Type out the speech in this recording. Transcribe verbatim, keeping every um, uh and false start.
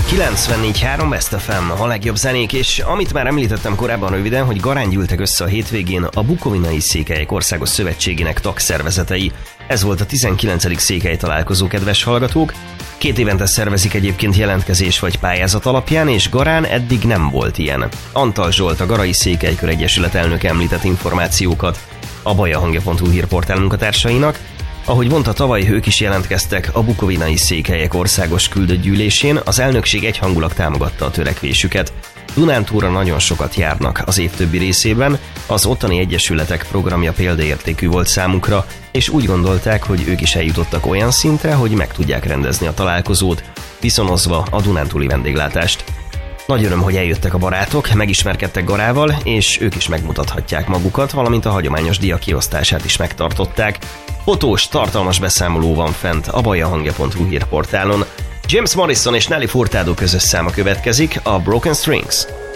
kilencvennégy három Best ef em, a legjobb zenék, és amit már említettem korábban röviden, hogy Garán gyűltek össze a hétvégén a Bukovinai Székelyek Országos Szövetségének tagszervezetei. Ez volt a tizenkilencedik székely találkozó, kedves hallgatók. Két évente szervezik egyébként jelentkezés vagy pályázat alapján, és Garán eddig nem volt ilyen. Antal Zsolt, a Garai Székelykör Egyesület elnöke említett információkat a bajahangja pont hu hírportál munkatársainak. Ahogy mondta, tavaly ők is jelentkeztek a Bukovinai Székelyek Országos Küldött Gyűlésén, az elnökség egyhangulag támogatta a törekvésüket. Dunántúlra nagyon sokat járnak az év többi részében, az ottani egyesületek programja példaértékű volt számukra, és úgy gondolták, hogy ők is eljutottak olyan szintre, hogy meg tudják rendezni a találkozót, viszonozva a dunántúli vendéglátást. Nagy öröm, hogy eljöttek a barátok, megismerkedtek Garával, és ők is megmutathatják magukat, valamint a hagyományos díjak kiosztását is megtartották. Fotós, tartalmas beszámoló van fent a bajahangja pont hu hírportálon. James Morrison és Nelly Furtado közös száma következik, a Broken Strings.